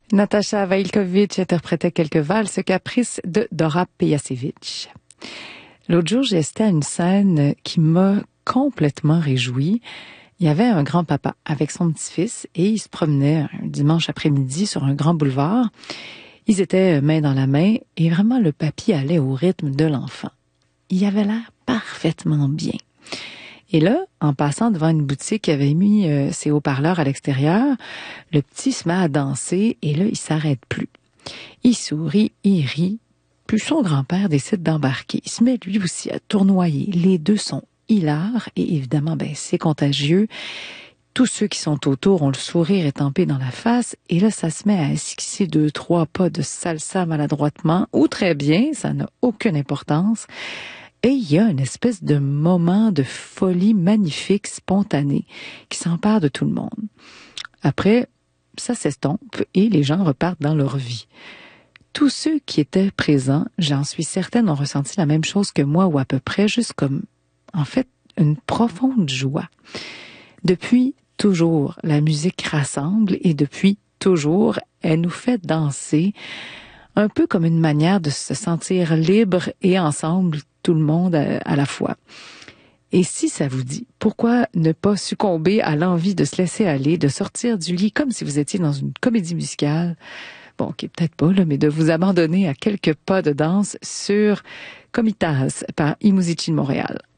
Natasha Vailkovic interprétait quelques valses caprices de Dora Pejacevic. L'autre jour, j'étais à une scène qui m'a complètement réjouie. Il y avait un grand-papa avec son petit-fils et ils se promenaient un dimanche après-midi sur un grand boulevard. Ils étaient main dans la main et vraiment le papy allait au rythme de l'enfant. Il avait l'air parfaitement bien. Et là, en passant devant une boutique qui avait mis ses haut-parleurs à l'extérieur, le petit se met à danser et là, il s'arrête plus. Il sourit, il rit, puis son grand-père décide d'embarquer. Il se met lui aussi à tournoyer. Les deux sont hilars et évidemment, c'est contagieux. Tous ceux qui sont autour ont le sourire étampé dans la face et là, ça se met à esquisser 2-3 pas de salsa maladroitement ou très bien, ça n'a aucune importance. Et il y a une espèce de moment de folie magnifique, spontanée, qui s'empare de tout le monde. Après, ça s'estompe et les gens repartent dans leur vie. Tous ceux qui étaient présents, j'en suis certaine, ont ressenti la même chose que moi ou à peu près, juste comme, en fait, une profonde joie. Depuis toujours, la musique rassemble et depuis toujours, elle nous fait danser, un peu comme une manière de se sentir libre et ensemble, tout le monde à la fois. Et si ça vous dit, pourquoi ne pas succomber à l'envie de se laisser aller, de sortir du lit comme si vous étiez dans une comédie musicale? Bon, ok, peut-être pas, là, mais de vous abandonner à quelques pas de danse sur Comitas par I Musici de Montréal.